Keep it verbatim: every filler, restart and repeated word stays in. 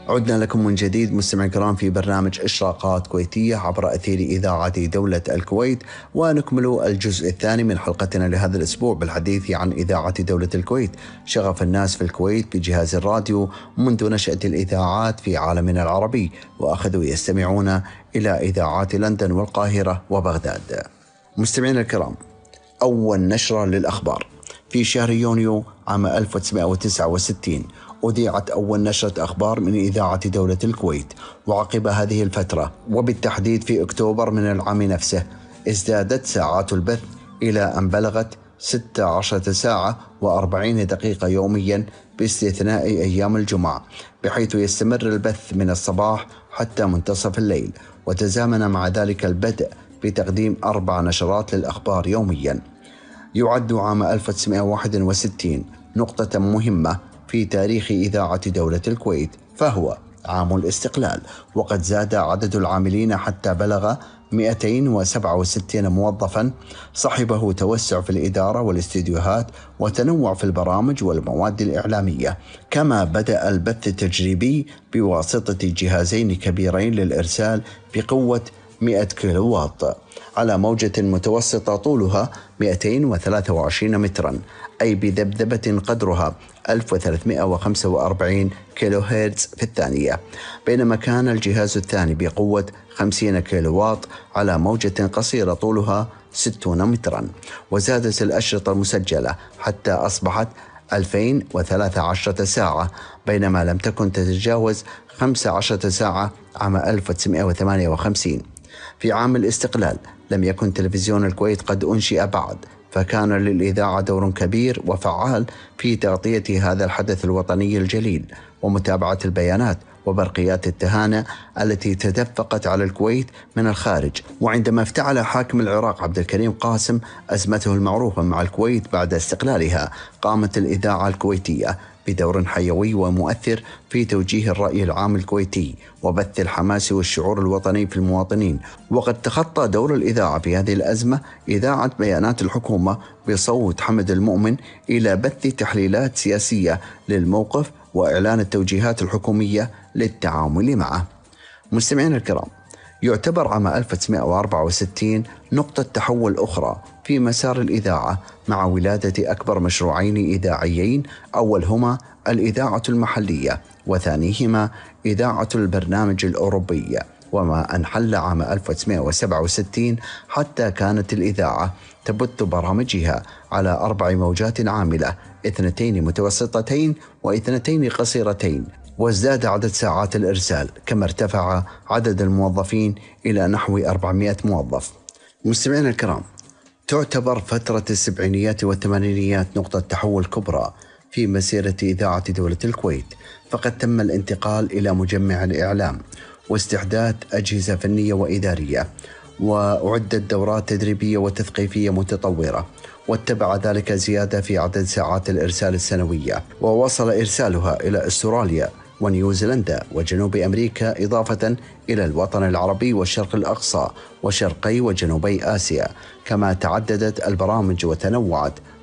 عدنا لكم من جديد مستمعي الكرام في برنامج إشراقات كويتية عبر أثير إذاعة دولة الكويت، ونكمل الجزء الثاني من حلقتنا لهذا الأسبوع بالحديث عن إذاعة دولة الكويت. شغف الناس في الكويت بجهاز الراديو منذ نشأة الإذاعات في عالمنا العربي، وأخذوا يستمعون إلى إذاعات لندن والقاهرة وبغداد. مستمعينا الكرام، أول نشرة للأخبار في شهر يونيو عام ألف وتسعمائة وتسعة وستين أذيعت أول نشرة أخبار من إذاعة دولة الكويت. وعقب هذه الفترة وبالتحديد في أكتوبر من العام نفسه ازدادت ساعات البث إلى أن بلغت ستة عشر ساعة وأربعين دقيقة يوميا باستثناء أيام الجمعة، بحيث يستمر البث من الصباح حتى منتصف الليل، وتزامن مع ذلك البدء بتقديم أربع نشرات للأخبار يوميا. يعد عام ألف وتسعمائة وواحد وستين نقطة مهمة في تاريخ إذاعة دولة الكويت، فهو عام الاستقلال، وقد زاد عدد العاملين حتى بلغ مئتين وسبعة وستين موظفا، صحبه توسع في الإدارة والاستديوهات وتنوع في البرامج والمواد الإعلامية. كما بدأ البث التجريبي بواسطة جهازين كبيرين للإرسال بقوة مئة كيلو واط على موجة متوسطة طولها مئتين وثلاثة وعشرين مترا، أي بذبذبة قدرها ألف وثلاثمائة وخمسة وأربعين كيلو هرتز في الثانية، بينما كان الجهاز الثاني بقوة خمسين كيلو واط على موجة قصيرة طولها ستين مترا. وزادت الأشرطة المسجلة حتى أصبحت ألفين وثلاثة عشر ساعة، بينما لم تكن تتجاوز خمسة عشر ساعة عام ألف وتسعمائة وثمانية وخمسين. في عام الاستقلال لم يكن تلفزيون الكويت قد أنشئ بعد، فكان للإذاعة دور كبير وفعال في تغطية هذا الحدث الوطني الجليل ومتابعة البيانات وبرقيات التهانة التي تدفقت على الكويت من الخارج. وعندما افتعل حاكم العراق عبد الكريم قاسم أزمته المعروفة مع الكويت بعد استقلالها، قامت الإذاعة الكويتية بدور حيوي ومؤثر في توجيه الرأي العام الكويتي وبث الحماس والشعور الوطني في المواطنين. وقد تخطى دور الإذاعة في هذه الأزمة إذاعة بيانات الحكومة بصوت حمد المؤمن إلى بث تحليلات سياسية للموقف وإعلان التوجيهات الحكومية للتعامل معه. مستمعين الكرام، يعتبر عام ألف وتسعمائة وأربعة وستين نقطة تحول أخرى في مسار الإذاعة مع ولادة أكبر مشروعين إذاعيين، أولهما الإذاعة المحلية وثانيهما إذاعة البرنامج الأوروبي. وما أنحل عام ألف وتسعمائة وسبعة وستين حتى كانت الإذاعة تبث برامجها على أربع موجات عاملة، اثنتين متوسطتين واثنتين قصيرتين، وازداد عدد ساعات الإرسال، كما ارتفع عدد الموظفين إلى نحو أربعمائة موظف. مستمعينا الكرام، تعتبر فترة السبعينيات والثمانينيات نقطة تحول كبرى في مسيرة إذاعة دولة الكويت، فقد تم الانتقال إلى مجمع الإعلام واستحداث أجهزة فنية وإدارية، وأعدت دورات تدريبية وتثقيفية متطورة، واتبع ذلك زيادة في عدد ساعات الإرسال السنوية، ووصل إرسالها إلى أستراليا ونيوزيلندا وجنوب أمريكا، إضافة إلى الوطن العربي والشرق الأقصى وشرقي وجنوبي آسيا. كما تعددت البرامج وتنوعت